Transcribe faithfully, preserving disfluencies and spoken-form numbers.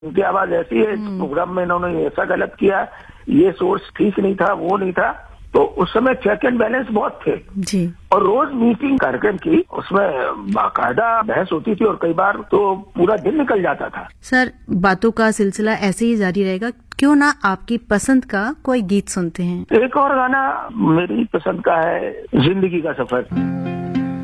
उनकी आवाज ऐसी है, इस प्रोग्राम में इन्होंने ऐसा गलत किया, ये सोर्स ठीक नहीं था, वो नहीं था। तो उस समय चेक एंड बैलेंस बहुत थे जी। और रोज मीटिंग कार्यक्रम की, उसमें बाकायदा बहस होती थी और कई बार तो पूरा दिन निकल जाता था। सर, बातों का सिलसिला ऐसे ही जारी रहेगा, क्यों ना आपकी पसंद का कोई गीत सुनते हैं। एक और गाना मेरी पसंद का है, जिंदगी का सफर।